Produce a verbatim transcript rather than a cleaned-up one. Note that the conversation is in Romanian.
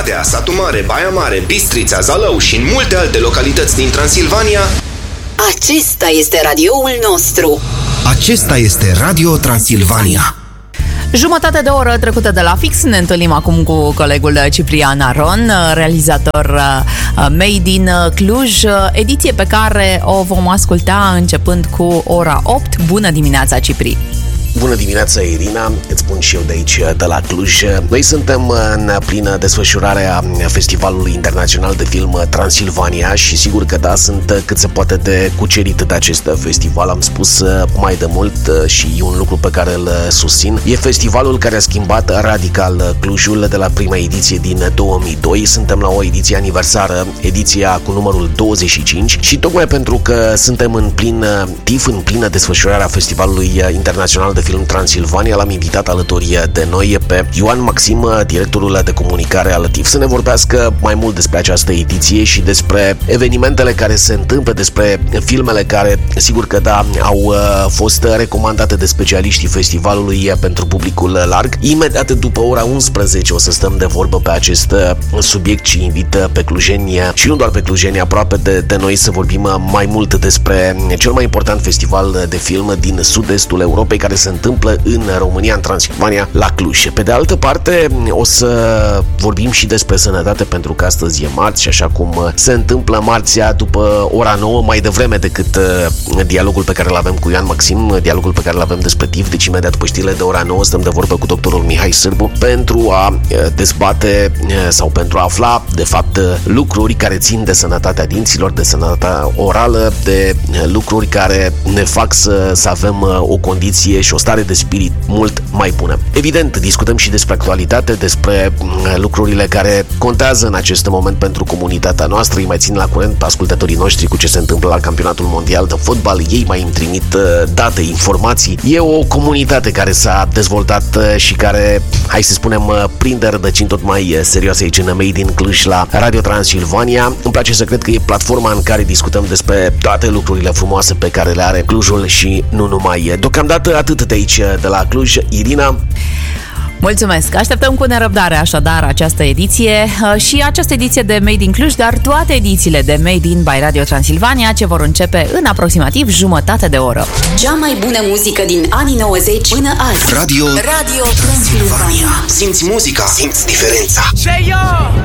Oradea, Satu Mare, Baia Mare, Bistrița, Zalău și în multe alte localități din Transilvania. Acesta este radioul nostru. Acesta este Radio Transilvania. Jumătate de oră trecută de la fix. Ne întâlnim acum cu colegul Ciprian Aron, realizator Made in Cluj, ediție pe care o vom asculta începând cu ora opt. Bună dimineața, Cipri! Bună dimineața, Irina, îți spun și eu de aici, de la Cluj. Noi suntem în plină desfășurare a Festivalului Internațional de Film Transilvania și sigur că da, sunt cât se poate de cucerit de acest festival. Am spus mai de mult și e un lucru pe care îl susțin. E festivalul care a schimbat radical Clujul de la prima ediție din două mii doi. Suntem la o ediție aniversară, ediția cu numărul douăzeci și cinci și tocmai pentru că suntem în plin tif, în plină desfășurare a Festivalului Internațional de Film Transilvania, l-am invitat alături de noi pe Ioan Maxim, directorul de comunicare al T I F, să ne vorbească mai mult despre această ediție și despre evenimentele care se întâmplă, despre filmele care, sigur că da, au fost recomandate de specialiștii festivalului pentru publicul larg. Imediat după ora unsprezece o să stăm de vorbă pe acest subiect și invit pe clujeni și nu doar pe clujeni, aproape de, de noi, să vorbim mai mult despre cel mai important festival de film din sud-estul Europei, care se întâmplă în România, în Transilvania, la Cluj. Pe de altă parte, o să vorbim și despre sănătate, pentru că astăzi e marți și așa cum se întâmplă marțea după ora nouă, mai devreme decât dialogul pe care îl avem cu Ioan Maxim, dialogul pe care îl avem despre T I F, deci imediat după știrile de ora nouă stăm de vorbă cu doctorul Mihai Sârbu pentru a dezbate sau pentru a afla, de fapt, lucruri care țin de sănătatea dinților, de sănătatea orală, de lucruri care ne fac să, să avem o condiție și o stare de spirit mult mai bună. Evident, discutăm și despre actualitate, despre lucrurile care contează în acest moment pentru comunitatea noastră. Îi mai țin la curent pe ascultătorii noștri cu ce se întâmplă la campionatul mondial de fotbal. Ei mai îmi trimit date, informații. E o comunitate care s-a dezvoltat și care, hai să spunem, prinde rădăcini tot mai serioase aici în Made in Cluj la Radio Transilvania. Îmi place să cred că e platforma în care discutăm despre toate lucrurile frumoase pe care le are Clujul și nu numai. Deocamdată atât de aici, de la Cluj. Irina? Mulțumesc! Așteptăm cu nerăbdare așadar această ediție și această ediție de Made in Cluj, dar toate edițiile de Made in by Radio Transilvania, ce vor începe în aproximativ jumătate de oră. Cea mai bună muzică din anii nouăzeci până azi. Radio Radio Transilvania. Simți muzica, simți diferența. Say yo!